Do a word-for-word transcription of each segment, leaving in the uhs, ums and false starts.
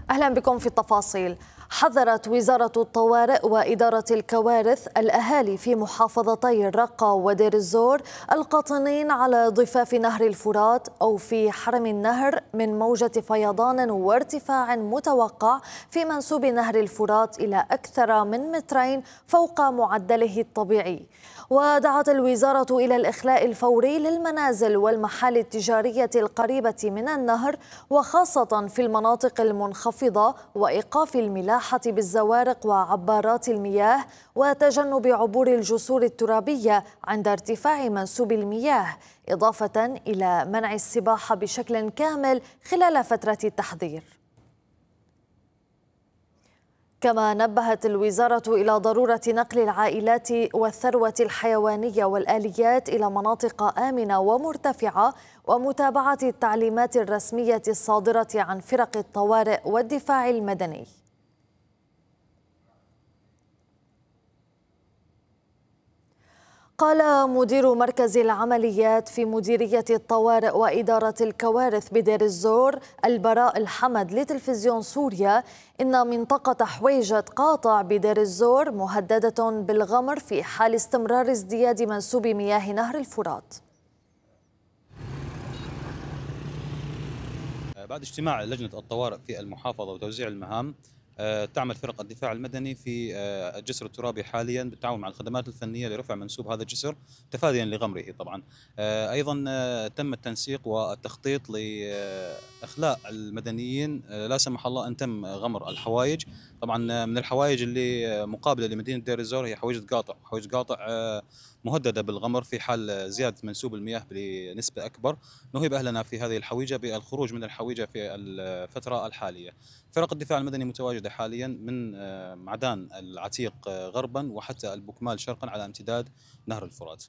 أهلا بكم في التفاصيل. حذرت وزارة الطوارئ وإدارة الكوارث الأهالي في محافظتي الرقة ودير الزور القاطنين على ضفاف نهر الفرات أو في حرم النهر من موجة فيضان وارتفاع متوقع في منسوب نهر الفرات إلى أكثر من مترين فوق معدله الطبيعي. ودعت الوزارة إلى الإخلاء الفوري للمنازل والمحال التجارية القريبة من النهر وخاصة في المناطق المنخفضة، وإيقاف الملاحة بالزوارق وعبارات المياه، وتجنب عبور الجسور الترابية عند ارتفاع منسوب المياه، إضافة إلى منع السباحة بشكل كامل خلال فترة التحضير. كما نبهت الوزارة إلى ضرورة نقل العائلات والثروة الحيوانية والآليات إلى مناطق آمنة ومرتفعة، ومتابعة التعليمات الرسمية الصادرة عن فرق الطوارئ والدفاع المدني. قال مدير مركز العمليات في مديرية الطوارئ وإدارة الكوارث بدير الزور البراء الحمد لتلفزيون سوريا إن منطقة حويجة قاطع بدير الزور مهددة بالغمر في حال استمرار ازدياد منسوب مياه نهر الفرات. بعد اجتماع لجنة الطوارئ في المحافظة وتوزيع المهام، تعمل فرق الدفاع المدني في الجسر الترابي حاليا بالتعاون مع الخدمات الفنية لرفع منسوب هذا الجسر تفاديا لغمره. طبعا أيضا تم التنسيق والتخطيط لإخلاء المدنيين لا سمح الله أن تم غمر الحوايج. طبعا من الحوايج اللي مقابلة لمدينة دير الزور هي حويجة قاطع. حويجة قاطع مهددة بالغمر في حال زيادة منسوب المياه بنسبة أكبر. نهب أهلنا في هذه الحويجة بالخروج من الحويجة في الفترة الحالية. فرق الدفاع المدني متواجدة حاليا من معدان العتيق غربا وحتى البكمال شرقا على امتداد نهر الفرات.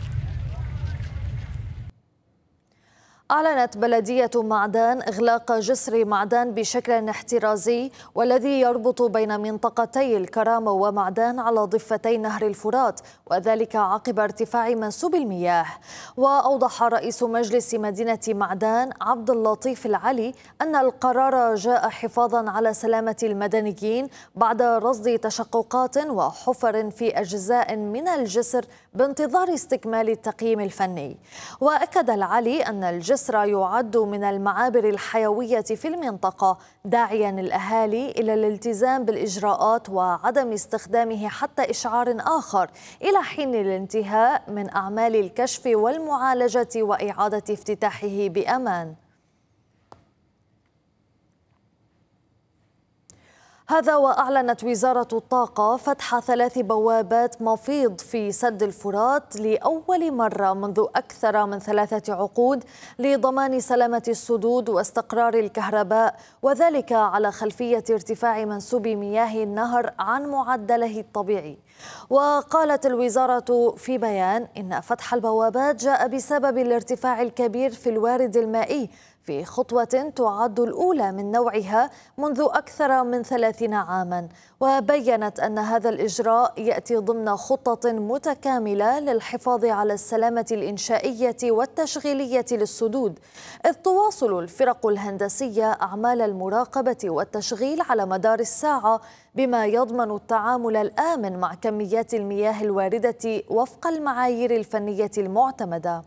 أعلنت بلدية معدان إغلاق جسر معدان بشكل احترازي والذي يربط بين منطقتي الكرامة ومعدان على ضفتي نهر الفرات، وذلك عقب ارتفاع منسوب المياه. وأوضح رئيس مجلس مدينة معدان عبد اللطيف العلي أن القرار جاء حفاظا على سلامة المدنيين بعد رصد تشققات وحفر في أجزاء من الجسر بانتظار استكمال التقييم الفني. وأكد العلي أن الجسر الجسر يعد من المعابر الحيوية في المنطقة، داعيا الأهالي إلى الالتزام بالإجراءات وعدم استخدامه حتى إشعار آخر إلى حين الانتهاء من أعمال الكشف والمعالجة وإعادة افتتاحه بأمان. هذا وأعلنت وزارة الطاقة فتح ثلاث بوابات مفيض في سد الفرات لأول مرة منذ أكثر من ثلاثة عقود لضمان سلامة السدود واستقرار الكهرباء، وذلك على خلفية ارتفاع منسوب مياه النهر عن معدله الطبيعي. وقالت الوزارة في بيان إن فتح البوابات جاء بسبب الارتفاع الكبير في الوارد المائي في خطوة تعد الأولى من نوعها منذ أكثر من ثلاثين عاما. وبيّنت أن هذا الإجراء يأتي ضمن خطة متكاملة للحفاظ على السلامة الإنشائية والتشغيلية للسدود، إذ تواصل الفرق الهندسية أعمال المراقبة والتشغيل على مدار الساعة بما يضمن التعامل الآمن مع كميات المياه الواردة وفق المعايير الفنية المعتمدة.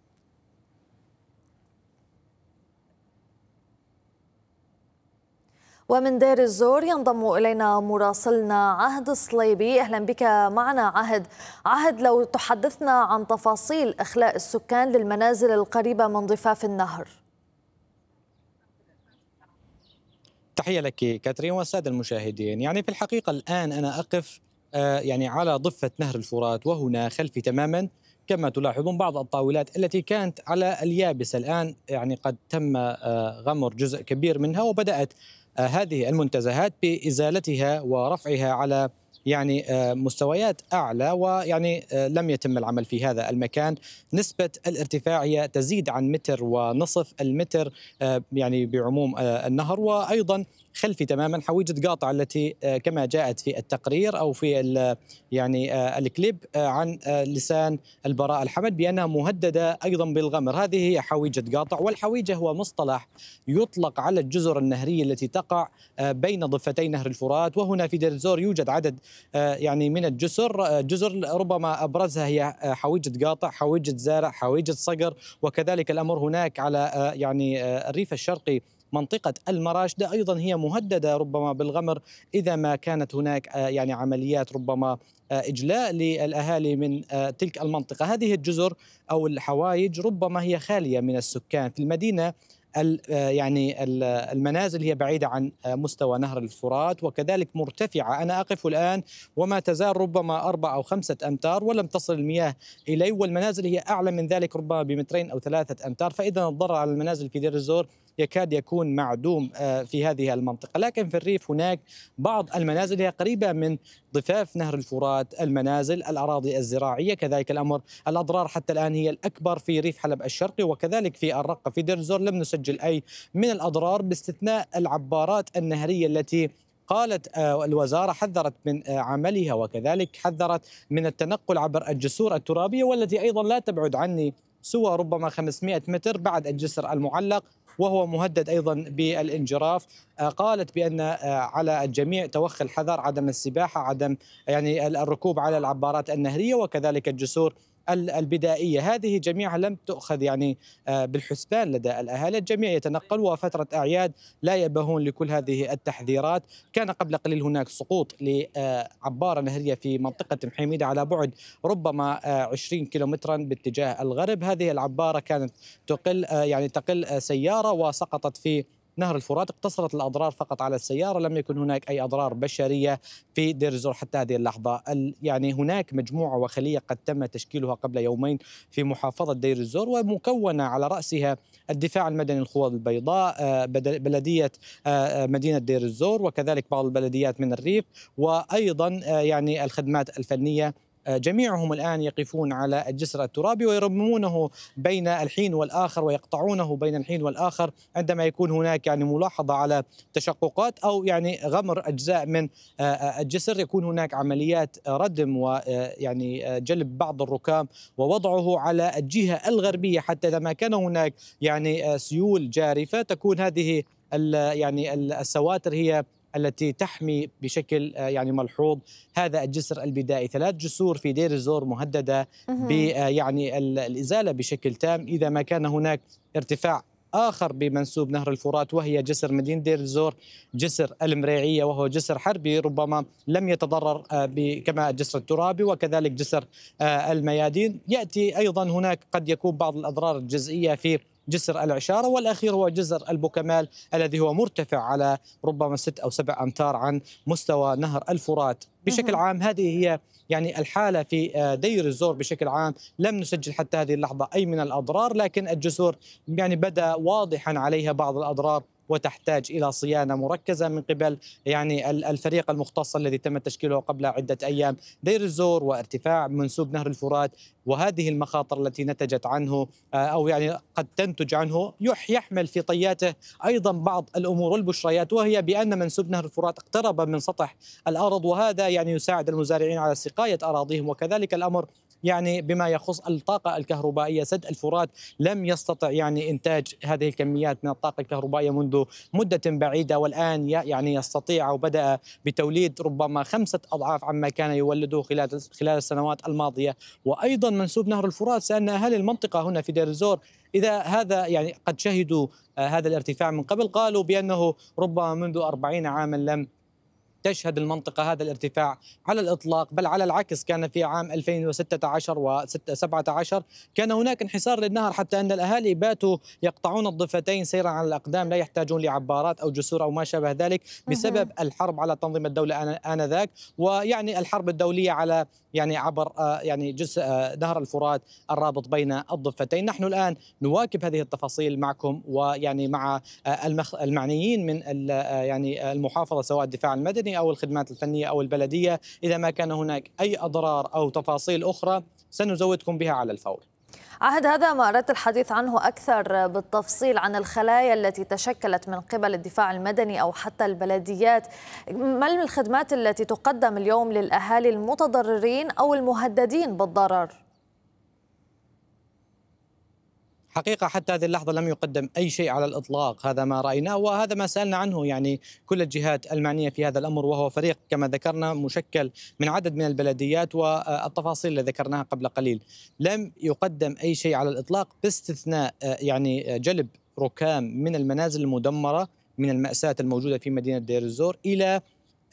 ومن دير الزور ينضم إلينا مراسلنا عهد الصليبي. أهلا بك معنا عهد. عهد، لو تحدثنا عن تفاصيل إخلاء السكان للمنازل القريبة من ضفاف النهر. تحية لك كاترين والسادة المشاهدين. يعني في الحقيقة الآن أنا أقف يعني على ضفة نهر الفرات، وهنا خلفي تماما كما تلاحظون بعض الطاولات التي كانت على اليابس الآن يعني قد تم غمر جزء كبير منها، وبدأت هذه المنتزهات بإزالتها ورفعها على يعني مستويات أعلى، ويعني لم يتم العمل في هذا المكان. نسبة الارتفاع هي تزيد عن متر ونصف المتر يعني بعموم النهر. وأيضا خلفي تماما حويجة قاطع التي كما جاءت في التقرير أو في يعني الكليب عن لسان البراء الحمد بأنها مهددة أيضا بالغمر. هذه هي حويجة قاطع، والحويجة هو مصطلح يطلق على الجزر النهرية التي تقع بين ضفتي نهر الفرات. وهنا في دير الزور يوجد عدد يعني من الجسر، جزر ربما أبرزها هي حويجة قاطع، حويجة زارع، حويجة صقر، وكذلك الأمر هناك على يعني الريف الشرقي منطقة المراشدة أيضا هي مهددة ربما بالغمر إذا ما كانت هناك يعني عمليات ربما إجلاء للأهالي من تلك المنطقة. هذه الجزر أو الحوايج ربما هي خالية من السكان. في المدينة يعني المنازل هي بعيدة عن مستوى نهر الفرات وكذلك مرتفعة. أنا أقف الآن وما تزال ربما أربع أو خمسة أمتار ولم تصل المياه إلي، والمنازل هي أعلى من ذلك ربما بمترين أو ثلاثة أمتار. فإذا الضرر على المنازل في دير الزور يكاد يكون معدوم في هذه المنطقة. لكن في الريف هناك بعض المنازل هي قريبة من ضفاف نهر الفرات، المنازل، الأراضي الزراعية، كذلك الأمر الأضرار حتى الآن هي الأكبر في ريف حلب الشرقي وكذلك في الرقة. في دير الزور لم نسجل أي من الأضرار باستثناء العبارات النهرية التي قالت الوزارة حذرت من عملها وكذلك حذرت من التنقل عبر الجسور الترابية، والتي أيضا لا تبعد عني سوى ربما خمسمائة متر بعد الجسر المعلق وهو مهدد أيضا بالانجراف. قالت بأن على الجميع توخي الحذر، عدم السباحة، عدم يعني الركوب على العبارات النهرية وكذلك الجسور البدائية. هذه جميعها لم تؤخذ يعني بالحسبان لدى الأهالي. الجميع يتنقل وفترة أعياد لا يبهون لكل هذه التحذيرات. كان قبل قليل هناك سقوط لعبارة نهرية في منطقة محيميدة على بعد ربما عشرين كيلومترا باتجاه الغرب. هذه العبارة كانت تقل يعني تقل سيارة وسقطت في نهر الفرات. اقتصرت الأضرار فقط على السيارة، لم يكن هناك أي أضرار بشرية في دير الزور حتى هذه اللحظة. يعني هناك مجموعة وخلية قد تم تشكيلها قبل يومين في محافظة دير الزور ومكونة على رأسها الدفاع المدني الخوض البيضاء، بلدية مدينة دير الزور وكذلك بعض البلديات من الريف، وأيضا يعني الخدمات الفنية. جميعهم الآن يقفون على الجسر الترابي ويرممونه بين الحين والآخر ويقطعونه بين الحين والآخر عندما يكون هناك يعني ملاحظة على تشققات أو يعني غمر أجزاء من الجسر. يكون هناك عمليات ردم ويعني جلب بعض الركام ووضعه على الجهة الغربية حتى إذا ما كان هناك يعني سيول جارفة تكون هذه يعني السواتر هي التي تحمي بشكل يعني ملحوظ هذا الجسر البدائي. ثلاث جسور في دير الزور مهددة ب يعني الإزالة بشكل تام إذا ما كان هناك ارتفاع آخر بمنسوب نهر الفرات، وهي جسر مدينة دير الزور، جسر المريعية وهو جسر حربي ربما لم يتضرر كما الجسر الترابي وكذلك جسر الميادين. يأتي أيضا هناك قد يكون بعض الأضرار الجزئية في جسر العشارة، والأخير هو جسر البوكمال الذي هو مرتفع على ربما ست أو سبع أمتار عن مستوى نهر الفرات. بشكل عام هذه هي يعني الحالة في دير الزور بشكل عام. لم نسجل حتى هذه اللحظة أي من الأضرار، لكن الجسور يعني بدأ واضحا عليها بعض الأضرار وتحتاج إلى صيانة مركزة من قبل يعني الفريق المختص الذي تم تشكيله قبل عدة أيام. دير الزور وارتفاع منسوب نهر الفرات وهذه المخاطر التي نتجت عنه أو يعني قد تنتج عنه يحمل في طياته أيضا بعض الأمور والبشريات، وهي بأن منسوب نهر الفرات اقترب من سطح الأرض وهذا يعني يساعد المزارعين على سقاية أراضيهم. وكذلك الأمر يعني بما يخص الطاقة الكهربائية، سد الفرات لم يستطع يعني إنتاج هذه الكميات من الطاقة الكهربائية منذ مدة بعيدة، والآن يعني يستطيع وبدأ بتوليد ربما خمسة أضعاف عما كان يولده خلال خلال السنوات الماضية. وأيضا منسوب نهر الفرات سأن أهل المنطقة هنا في دير الزور إذا هذا يعني قد شهدوا هذا الارتفاع من قبل قالوا بأنه ربما منذ أربعين عاما لم تشهد المنطقة هذا الارتفاع على الإطلاق، بل على العكس كان في عام ألفين وستة عشر وسبعة عشر كان هناك انحسار للنهر حتى أن الأهالي باتوا يقطعون الضفتين سيرا على الأقدام لا يحتاجون لعبارات أو جسور أو ما شابه ذلك بسبب الحرب على تنظيم الدولة آنذاك ويعني الحرب الدولية على يعني عبر يعني جزء نهر الفرات الرابط بين الضفتين. نحن الآن نواكب هذه التفاصيل معكم ويعني مع المعنيين من يعني المحافظة سواء الدفاع المدني المدني أو الخدمات الفنية أو البلدية. إذا ما كان هناك أي أضرار أو تفاصيل أخرى سنزودكم بها على الفور. عهد هذا ما أردت الحديث عنه أكثر بالتفصيل عن الخلايا التي تشكلت من قبل الدفاع المدني أو حتى البلديات. ما الخدمات التي تقدم اليوم للأهالي المتضررين أو المهددين بالضرر؟ حقيقة حتى هذه اللحظة لم يقدم أي شيء على الإطلاق، هذا ما رأيناه وهذا ما سألنا عنه يعني كل الجهات المعنية في هذا الأمر، وهو فريق كما ذكرنا مشكل من عدد من البلديات والتفاصيل اللي ذكرناها قبل قليل. لم يقدم أي شيء على الإطلاق باستثناء يعني جلب ركام من المنازل المدمرة من المأساة الموجودة في مدينة دير الزور إلى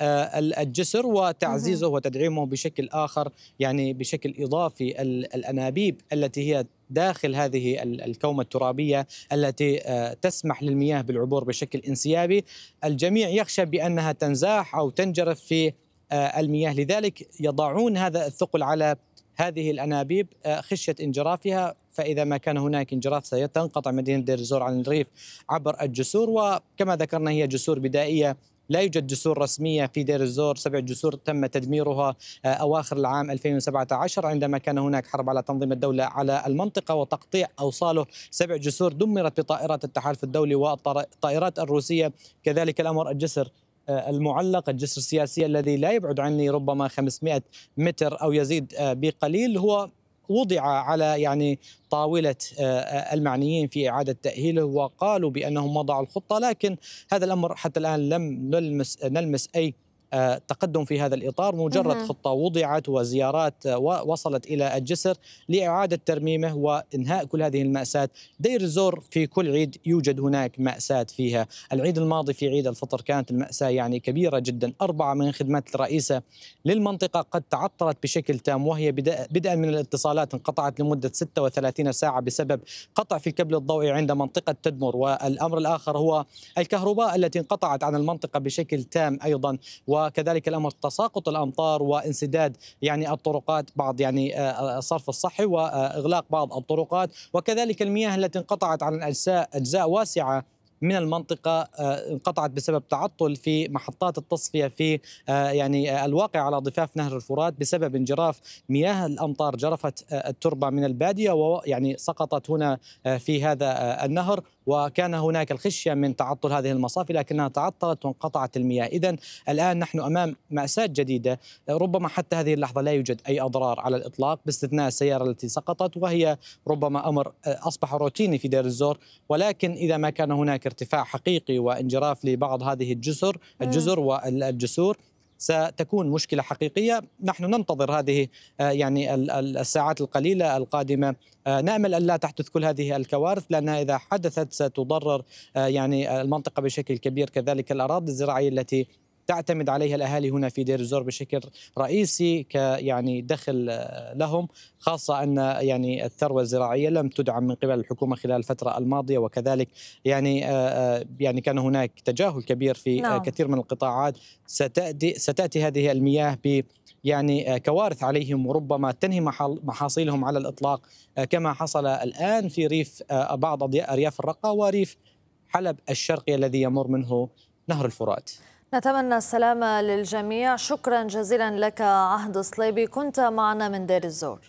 الجسر وتعزيزه وتدعيمه بشكل آخر، يعني بشكل إضافي. الأنابيب التي هي داخل هذه الكومة الترابية التي تسمح للمياه بالعبور بشكل انسيابي، الجميع يخشى بأنها تنزاح أو تنجرف في المياه، لذلك يضعون هذا الثقل على هذه الأنابيب خشية انجرافها. فإذا ما كان هناك انجراف سيتنقطع مدينة دير الزور عن الريف عبر الجسور، وكما ذكرنا هي جسور بدائية، لا يوجد جسور رسمية في دير الزور. سبع جسور تم تدميرها أواخر العام ألفين وسبعة عشر عندما كان هناك حرب على تنظيم الدولة على المنطقة وتقطيع أوصاله. سبع جسور دمرت بطائرات التحالف الدولي والطائرات الروسية. كذلك الأمر الجسر المعلق، الجسر السياسي الذي لا يبعد عني ربما خمسمائة متر أو يزيد بقليل، هو وضع على يعني طاولة المعنيين في إعادة تأهيله وقالوا بأنهم وضعوا الخطة، لكن هذا الأمر حتى الآن لم نلمس, نلمس أي تقدم في هذا الإطار. مجرد خطة وضعت وزيارات وصلت إلى الجسر لإعادة ترميمه وإنهاء كل هذه المأساة. دير الزور في كل عيد يوجد هناك مأساة فيها. العيد الماضي في عيد الفطر كانت المأساة يعني كبيرة جدا، أربعة من خدمات الرئيسة للمنطقة قد تعطلت بشكل تام، وهي بدءا من الاتصالات انقطعت لمدة ستة وثلاثين ساعة بسبب قطع في الكابل الضوئي عند منطقة تدمر. والأمر الآخر هو الكهرباء التي انقطعت عن المنطقة بشكل تام أيضا، وكذلك الأمر تساقط الأمطار وانسداد يعني الطرقات، بعض يعني الصرف الصحي وإغلاق بعض الطرقات، وكذلك المياه التي انقطعت عن أجزاء أجزاء واسعة من المنطقة انقطعت بسبب تعطل في محطات التصفية في يعني الواقع على ضفاف نهر الفرات بسبب انجراف مياه الأمطار جرفت التربة من البادية ويعني سقطت هنا في هذا النهر، وكان هناك الخشية من تعطل هذه المصافي لكنها تعطلت وانقطعت المياه. إذن الآن نحن أمام مأساة جديدة، ربما حتى هذه اللحظة لا يوجد أي أضرار على الإطلاق باستثناء السيارة التي سقطت، وهي ربما أمر أصبح روتيني في دير الزور. ولكن إذا ما كان هناك ارتفاع حقيقي وانجراف لبعض هذه الجسر الجزر والجسور ستكون مشكلة حقيقية. نحن ننتظر هذه يعني الساعات القليلة القادمة، نأمل أن لا تحدث كل هذه الكوارث، لأنها إذا حدثت ستضرر يعني المنطقة بشكل كبير، كذلك الأراضي الزراعية التي تعتمد عليها الأهالي هنا في دير الزور بشكل رئيسي ك يعني دخل لهم، خاصة أن يعني الثروة الزراعية لم تدعم من قبل الحكومة خلال الفترة الماضية، وكذلك يعني يعني كان هناك تجاهل كبير في نعم. كثير من القطاعات. ستأتي ستأتي هذه المياه ب يعني كوارث عليهم وربما تنهي محاصيلهم على الإطلاق، كما حصل الآن في ريف بعض أرياف الرقة وريف حلب الشرقي الذي يمر منه نهر الفرات. نتمنى السلامة للجميع. شكرا جزيلا لك عهد صليبي، كنت معنا من دير الزور.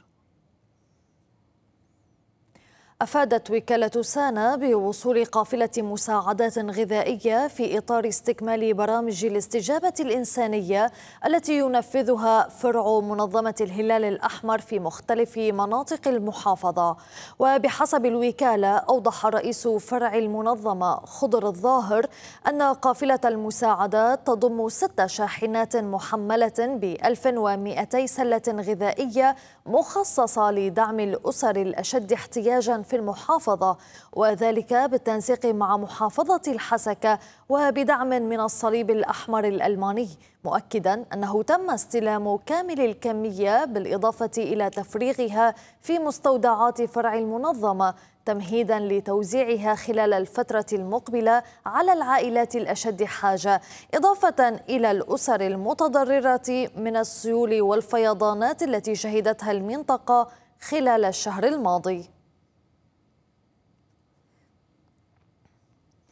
أفادت وكالة سانا بوصول قافلة مساعدات غذائية في إطار استكمال برامج الاستجابة الإنسانية التي ينفذها فرع منظمة الهلال الأحمر في مختلف مناطق المحافظة. وبحسب الوكالة أوضح رئيس فرع المنظمة خضر الظاهر أن قافلة المساعدات تضم ست شاحنات محملة ب ألف ومئتي سلة غذائية مخصصة لدعم الأسر الأشد احتياجا في المحافظة، وذلك بالتنسيق مع محافظة الحسكة وبدعم من الصليب الأحمر الألماني، مؤكدا أنه تم استلام كامل الكمية بالإضافة إلى تفريغها في مستودعات فرع المنظمة تمهيدا لتوزيعها خلال الفترة المقبلة على العائلات الأشد حاجة، إضافة إلى الأسر المتضررة من السيول والفيضانات التي شهدتها المنطقة خلال الشهر الماضي.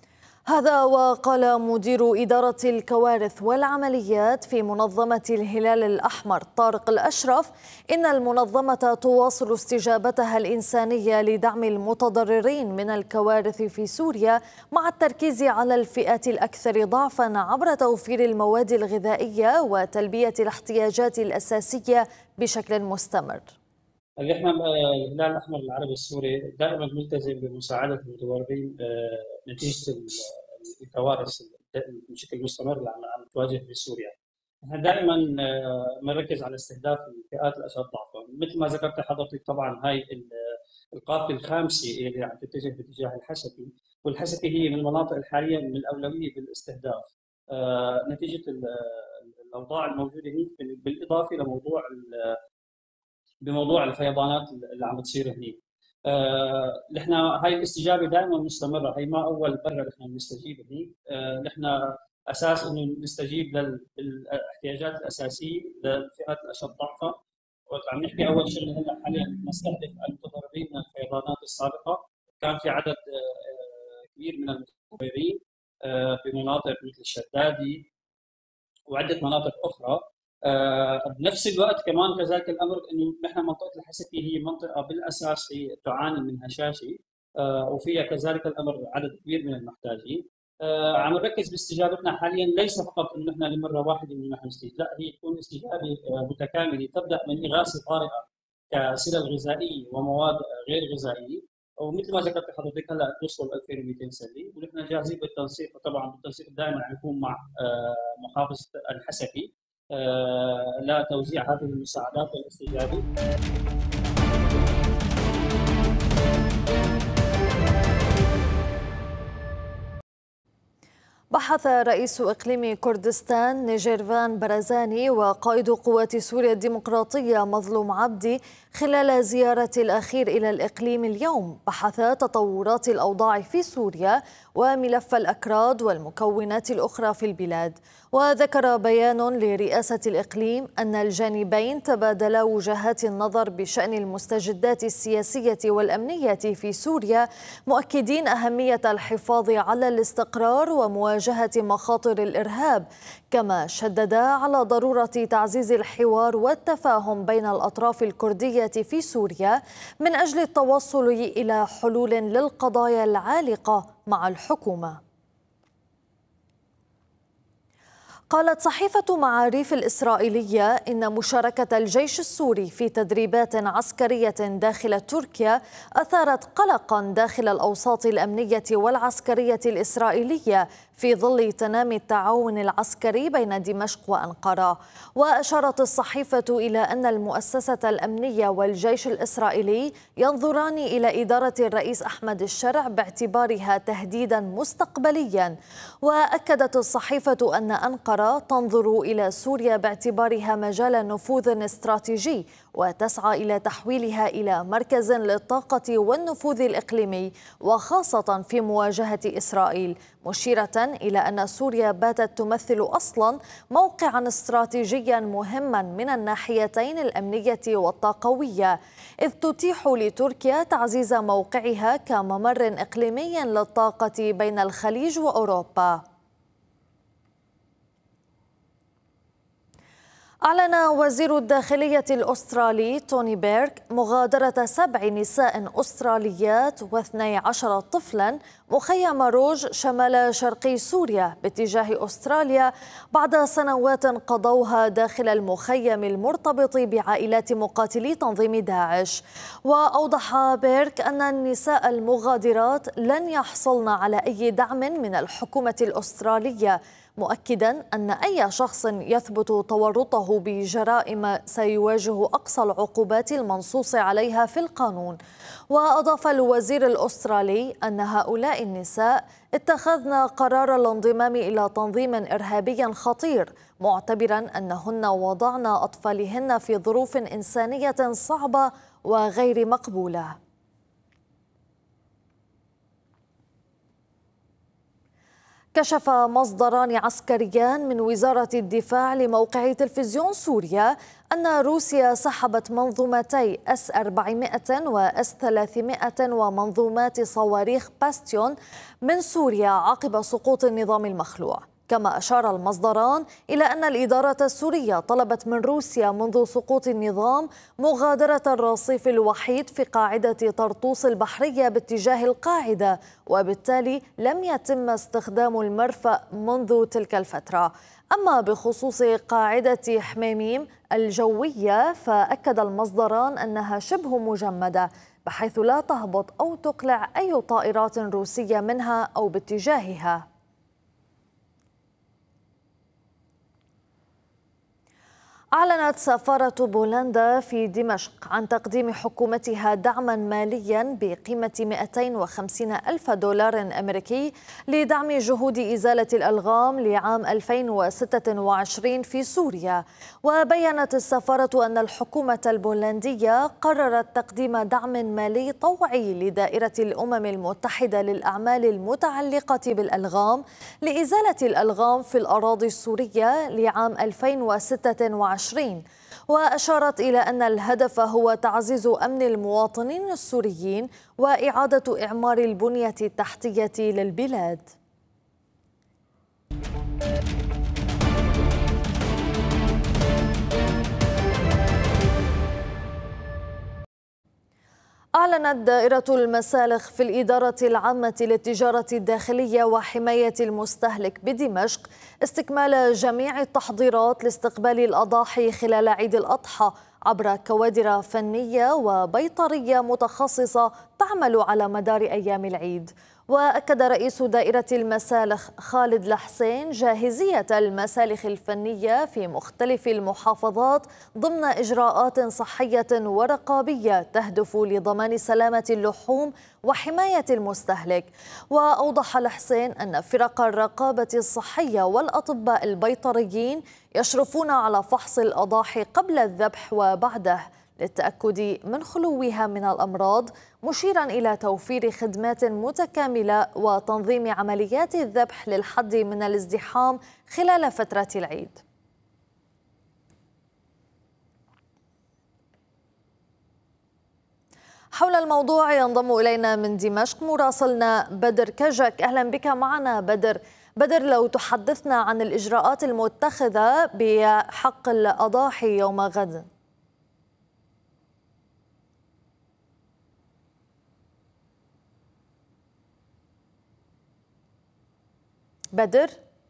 هذا وقال مدير إدارة الكوارث والعمليات في منظمة الهلال الأحمر طارق الأشرف إن المنظمة تواصل استجابتها الإنسانية لدعم المتضررين من الكوارث في سوريا، مع التركيز على الفئات الأكثر ضعفا عبر توفير المواد الغذائية وتلبية الاحتياجات الأساسية بشكل مستمر. احنا الهلال الاحمر العربي السوري دائما ملتزم بمساعده المتضررين نتيجه الكوارث بشكل مستمر اللي عم تواجه في سوريا. احنا دائما بنركز على استهداف الفئات الاشد ضعفا، مثل ما ذكرت حضرتك. طبعا هاي القافله الخامسه اللي عم تتجه باتجاه الحسكي، والحسكي هي من المناطق الحاليه من الاولويه بالاستهداف نتيجه الاوضاع الموجوده هناك، بالاضافه لموضوع بموضوع الفيضانات اللي عم تصير هنيك. آه، نحن هاي الاستجابه دائما مستمره، هي ما اول مره نحن بنستجيب هنيك. آه، نحن اساس انه نستجيب للاحتياجات الاساسيه للفئات الاشد ضعفا. وعم نحكي اول شغله هلا حاليا نستهدف المتضررين من الفيضانات السابقه، كان في عدد آه كبير من المتضررين آه في مناطق مثل الشدادي وعده مناطق اخرى. آه بنفس الوقت كمان كذلك الامر انه نحن منطقه الحسكي هي منطقه بالاساس هي تعاني من هشاشه، آه وفيها كذلك الامر عدد كبير من المحتاجين. آه عم نركز باستجابتنا حاليا ليس فقط انه نحن لمره واحده انه نحن نستجيب، لا، هي تكون استجابه آه متكامله تبدا من اغاثه طارئه كسلل غذائيه ومواد غير غذائيه، ومثل ما ذكرت حضرتك هلا توصل ألفين ومئتين سله، ونحن جاهزين بالتنسيق. طبعا بالتنسيق دائما عم يكون مع محافظه الحسكي لا توزيع هذه المساعدات والاستجابه. بحث رئيس إقليم كردستان نيجيرفان برزاني وقائد قوات سوريا الديمقراطية مظلوم عبدي خلال زيارة الأخير إلى الإقليم اليوم بحث تطورات الأوضاع في سوريا وملف الأكراد والمكونات الأخرى في البلاد. وذكر بيان لرئاسة الإقليم أن الجانبين تبادلا وجهات النظر بشأن المستجدات السياسية والأمنية في سوريا، مؤكدين أهمية الحفاظ على الاستقرار ومواجهة مخاطر الإرهاب، كما شددا على ضرورة تعزيز الحوار والتفاهم بين الأطراف الكردية في سوريا من أجل التوصل إلى حلول للقضايا العالقة مع الحكومة. قالت صحيفة معاريف الإسرائيلية إن مشاركة الجيش السوري في تدريبات عسكرية داخل تركيا أثارت قلقاً داخل الأوساط الأمنية والعسكرية الإسرائيلية في ظل تنامي التعاون العسكري بين دمشق وأنقرة. وأشارت الصحيفة إلى أن المؤسسة الأمنية والجيش الإسرائيلي ينظران إلى إدارة الرئيس أحمد الشرع باعتبارها تهديداً مستقبلياً. وأكدت الصحيفة أن أنقرة تنظر إلى سوريا باعتبارها مجال نفوذ استراتيجي وتسعى إلى تحويلها إلى مركز للطاقة والنفوذ الإقليمي وخاصة في مواجهة إسرائيل، مشيرة إلى أن سوريا باتت تمثل أصلا موقعا استراتيجيا مهما من الناحيتين الأمنية والطاقوية، إذ تتيح لتركيا تعزيز موقعها كممر إقليمي للطاقة بين الخليج وأوروبا. أعلن وزير الداخلية الأسترالي توني بيرك مغادرة سبع نساء أستراليات واثني عشر طفلا مخيم روج شمال شرقي سوريا باتجاه أستراليا بعد سنوات قضوها داخل المخيم المرتبط بعائلات مقاتلي تنظيم داعش. وأوضح بيرك أن النساء المغادرات لن يحصلن على أي دعم من الحكومة الأسترالية، مؤكدا أن أي شخص يثبت تورطه بجرائم سيواجه أقصى العقوبات المنصوص عليها في القانون. وأضاف الوزير الأسترالي أن هؤلاء النساء اتخذن قرار الانضمام إلى تنظيم إرهابي خطير، معتبرا أنهن وضعن أطفالهن في ظروف إنسانية صعبة وغير مقبولة. كشف مصدران عسكريان من وزارة الدفاع لموقع تلفزيون سوريا أن روسيا سحبت منظومتي إس أربعمائة وإس ثلاثمائة ومنظومات صواريخ باستيون من سوريا عقب سقوط النظام المخلوع. كما أشار المصدران إلى أن الإدارة السورية طلبت من روسيا منذ سقوط النظام مغادرة الرصيف الوحيد في قاعدة طرطوس البحرية باتجاه القاعدة، وبالتالي لم يتم استخدام المرفأ منذ تلك الفترة. أما بخصوص قاعدة حميميم الجوية فأكد المصدران أنها شبه مجمدة بحيث لا تهبط أو تقلع أي طائرات روسية منها أو باتجاهها. أعلنت سفارة بولندا في دمشق عن تقديم حكومتها دعما ماليا بقيمة مئتين وخمسين ألف دولار أمريكي لدعم جهود إزالة الألغام لعام ألفين وستة وعشرين في سوريا. وبيّنت السفارة أن الحكومة البولندية قررت تقديم دعم مالي طوعي لدائرة الأمم المتحدة للأعمال المتعلقة بالألغام لإزالة الألغام في الأراضي السورية لعام ألفين وستة وعشرين. وأشارت إلى أن الهدف هو تعزيز أمن المواطنين السوريين وإعادة إعمار البنية التحتية للبلاد. أعلنت دائرة المسالخ في الإدارة العامة للتجارة الداخلية وحماية المستهلك بدمشق استكمال جميع التحضيرات لاستقبال الأضاحي خلال عيد الأضحى عبر كوادر فنية وبيطرية متخصصة تعمل على مدار أيام العيد. وأكد رئيس دائرة المسالخ خالد الحسين جاهزية المسالخ الفنية في مختلف المحافظات ضمن إجراءات صحية ورقابية تهدف لضمان سلامة اللحوم وحماية المستهلك. وأوضح الحسين أن فرق الرقابة الصحية والأطباء البيطريين يشرفون على فحص الأضاحي قبل الذبح وبعده للتأكد من خلوها من الأمراض، مشيرا إلى توفير خدمات متكاملة وتنظيم عمليات الذبح للحد من الازدحام خلال فترة العيد. حول الموضوع ينضم إلينا من دمشق مراسلنا بدر كجك. أهلا بك معنا بدر. بدر، لو تحدثنا عن الإجراءات المتخذة بحق الأضاحي يوم غد. بدر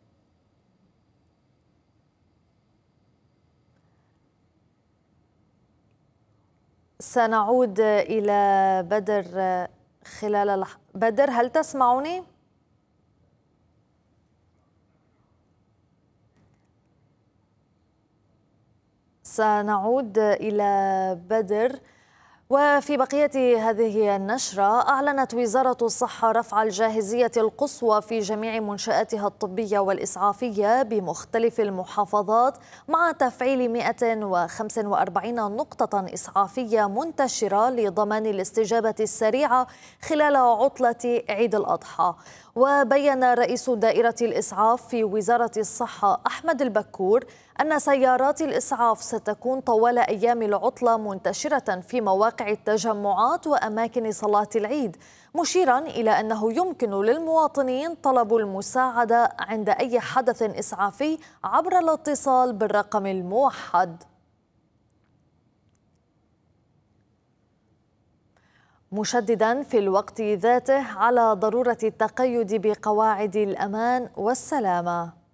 سنعود إلى بدر خلال لح... بدر، هل تسمعني؟ سنعود إلى بدر. وفي بقية هذه النشرة، أعلنت وزارة الصحة رفع الجاهزية القصوى في جميع منشآتها الطبية والإسعافية بمختلف المحافظات مع تفعيل مئة وخمسة وأربعين نقطة إسعافية منتشرة لضمان الاستجابة السريعة خلال عطلة عيد الأضحى. وبين رئيس دائرة الإسعاف في وزارة الصحة أحمد البكور أن سيارات الإسعاف ستكون طوال أيام العطلة منتشرة في مواقع التجمعات وأماكن صلاة العيد، مشيرا إلى أنه يمكن للمواطنين طلب المساعدة عند أي حدث إسعافي عبر الاتصال بالرقم الموحد. مشددا في الوقت ذاته على ضرورة التقيد بقواعد الأمان والسلامة.